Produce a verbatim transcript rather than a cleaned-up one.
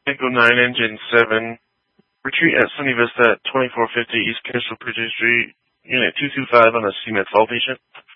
Echo nine, Engine seven. Retreat at Sunny Vista at twenty-four fifty East Coastal Bridge Street, Unit two two five on a C M E D fall patient.